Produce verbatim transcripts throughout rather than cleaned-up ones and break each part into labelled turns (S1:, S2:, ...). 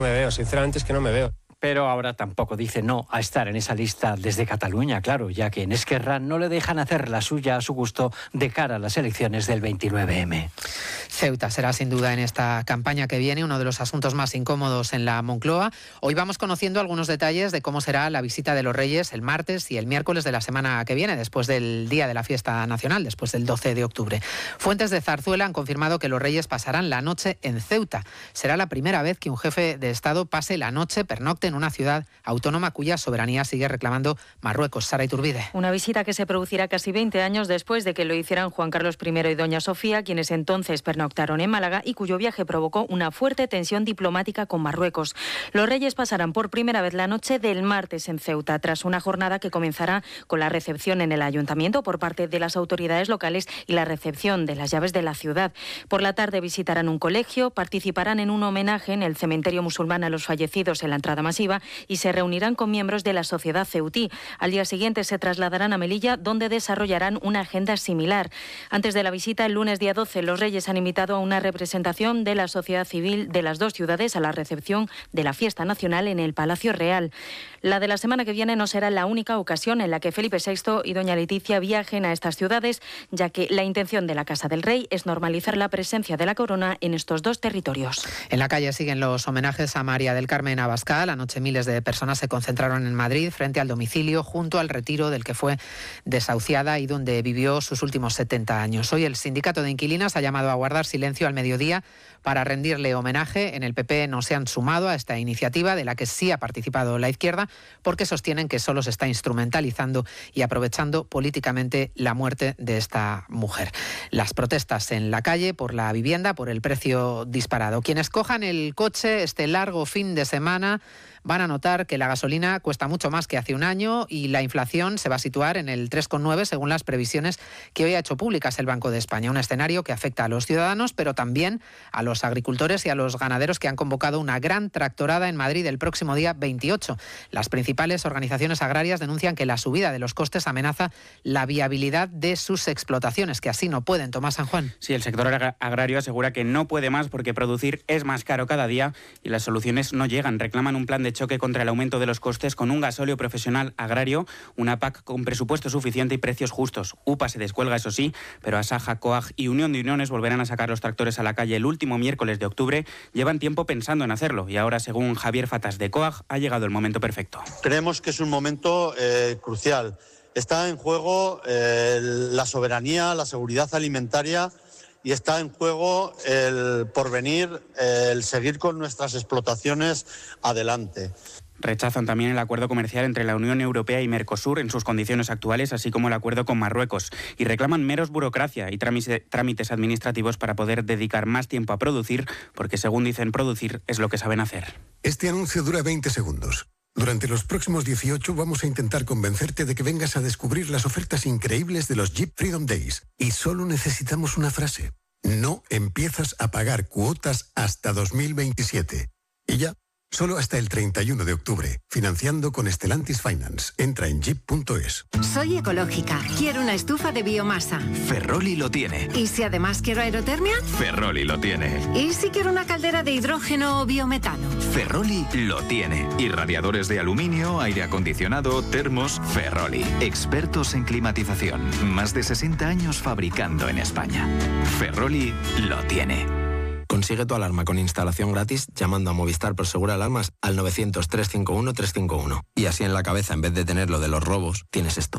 S1: Me veo, sinceramente es que no me veo.
S2: Pero ahora tampoco dice no a estar en esa lista desde Cataluña, claro, ya que en Esquerra no le dejan hacer la suya a su gusto de cara a las elecciones del veintinueve eme.
S3: Ceuta será sin duda en esta campaña que viene uno de los asuntos más incómodos en la Moncloa. Hoy vamos conociendo algunos detalles de cómo será la visita de los Reyes el martes y el miércoles de la semana que viene, después del día de la fiesta nacional, después del doce de octubre. Fuentes de Zarzuela han confirmado que los Reyes pasarán la noche en Ceuta. Será la primera vez que un jefe de Estado pase la noche, pernocte en una ciudad autónoma cuya soberanía sigue reclamando Marruecos. Sara Iturbide.
S4: Una visita que se producirá casi veinte años después de que lo hicieran Juan Carlos primero y doña Sofía, quienes entonces pernoctaron en Málaga y cuyo viaje provocó una fuerte tensión diplomática con Marruecos. Los Reyes pasarán por primera vez la noche del martes en Ceuta, tras una jornada que comenzará con la recepción en el ayuntamiento por parte de las autoridades locales y la recepción de las llaves de la ciudad. Por la tarde visitarán un colegio, participarán en un homenaje en el cementerio musulmán a los fallecidos en la entrada masiva y se reunirán con miembros de la sociedad ceutí. Al día siguiente se trasladarán a Melilla, donde desarrollarán una agenda similar. Antes de la visita, el lunes día doce, los Reyes han invitado a una representación de la sociedad civil de las dos ciudades a la recepción de la fiesta nacional en el Palacio Real. La de la semana que viene no será la única ocasión en la que Felipe sexto y doña Leticia viajen a estas ciudades, ya que la intención de la Casa del Rey es normalizar la presencia de la corona en estos dos territorios.
S3: En la calle siguen los homenajes a María del Carmen Abascal. Anoche miles de personas se concentraron en Madrid frente al domicilio junto al retiro del que fue desahuciada y donde vivió sus últimos setenta años. Hoy el sindicato de inquilinas ha llamado a guardar silencio al mediodía para rendirle homenaje. En el P P no se han sumado a esta iniciativa, de la que sí ha participado la izquierda, porque sostienen que solo se está instrumentalizando y aprovechando políticamente la muerte de esta mujer. Las protestas en la calle por la vivienda, por el precio disparado. Quienes cojan el coche este largo fin de semana van a notar que la gasolina cuesta mucho más que hace un año y la inflación se va a situar en el tres coma nueve según las previsiones que hoy ha hecho públicas el Banco de España. Un escenario que afecta a los ciudadanos, pero también a los agricultores y a los ganaderos, que han convocado una gran tractorada en Madrid el próximo día veintiocho. Las principales organizaciones agrarias denuncian que la subida de los costes amenaza la viabilidad de sus explotaciones, que así no pueden. Tomás San Juan.
S5: Sí, el sector agrario asegura que no puede más porque producir es más caro cada día y las soluciones no llegan. Reclaman un plan de choque contra el aumento de los costes con un gasóleo profesional agrario, una P A C con presupuesto suficiente y precios justos. U P A se descuelga, eso sí, pero Asaja, COAG y Unión de Uniones volverán a sacar los tractores a la calle el último miércoles de octubre. Llevan tiempo pensando en hacerlo y ahora, según Javier Fatas de COAG, ha llegado el momento perfecto.
S6: Creemos que es un momento eh, crucial. Está en juego eh, la soberanía, la seguridad alimentaria y está en juego el porvenir, el seguir con nuestras explotaciones adelante.
S5: Rechazan también el acuerdo comercial entre la Unión Europea y Mercosur en sus condiciones actuales, así como el acuerdo con Marruecos, y reclaman menos burocracia y trámites administrativos para poder dedicar más tiempo a producir, porque según dicen, producir es lo que saben hacer.
S7: Este anuncio dura veinte segundos. Durante los próximos dieciocho vamos a intentar convencerte de que vengas a descubrir las ofertas increíbles de los Jeep Freedom Days. Y solo necesitamos una frase. No empiezas a pagar cuotas hasta dos mil veintisiete. Y ya, solo hasta el treinta y uno de octubre. Financiando con Stellantis Finance. Entra en jeep punto es.
S8: Soy ecológica. Quiero una estufa de biomasa.
S9: Ferroli lo tiene.
S8: ¿Y si además quiero aerotermia?
S9: Ferroli lo tiene.
S8: ¿Y si quiero una caldera de hidrógeno o biometano?
S9: Ferroli lo tiene. Y radiadores de aluminio, aire acondicionado, termos. Ferroli. Expertos en climatización. Más de sesenta años fabricando en España. Ferroli lo tiene.
S10: Consigue tu alarma con instalación gratis llamando a Movistar Prosegur Alarmas al novecientos, trescientos cincuenta y uno, trescientos cincuenta y uno. Y así en la cabeza, en vez de tener lo de los robos, tienes esto.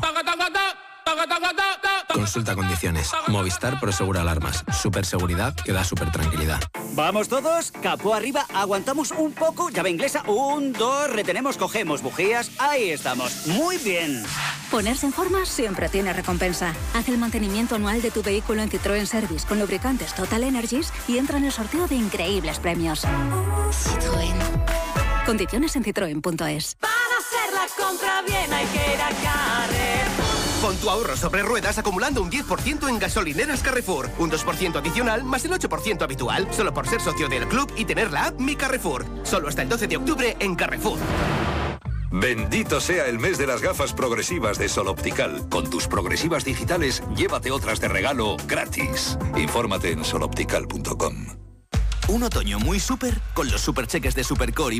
S10: Consulta condiciones. Movistar Prosegur Alarmas. Superseguridad que da super tranquilidad.
S11: ¿Vamos todos? Capó arriba, aguantamos un poco, llave inglesa, un, dos, retenemos, cogemos bujías, ahí estamos. Muy bien.
S12: Ponerse en forma siempre tiene recompensa. Haz el mantenimiento anual de tu vehículo en Citroën Service con lubricantes Total Energies y entra en el sorteo de increíbles premios. Citroën. Condiciones en citroen punto es.
S13: Para hacer la compra bien hay que ir a Carrefour.
S14: Pon tu ahorro sobre ruedas acumulando un diez por ciento en gasolineras Carrefour. Un dos por ciento adicional más el ocho por ciento habitual. Solo por ser socio del club y tener la app Mi Carrefour. Solo hasta el doce de octubre en Carrefour.
S15: Bendito sea el mes de las gafas progresivas de Sol Optical. Con tus progresivas digitales, llévate otras de regalo gratis. Infórmate en sol optical punto com.
S9: Un otoño muy súper con los supercheques de Supercore y